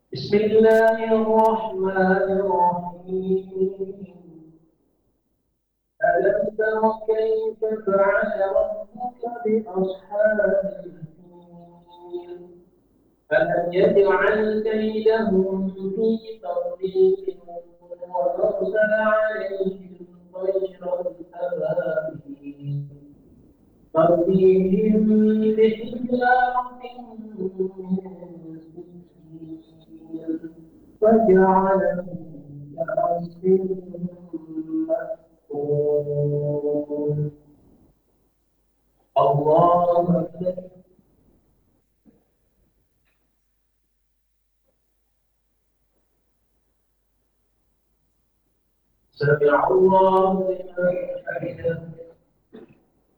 بسم الله الرحمن الرحيم. ألم تر كيف فعل ربك بأصحاب الفيل؟ ألم يجعل كيدهم في تضليل وأرسل عليهم طيرا أبابيل ترميهم بحجارة من سجيل فجعلهم كعصف مأكول. الله أكبر. سمع الله لمن حمده.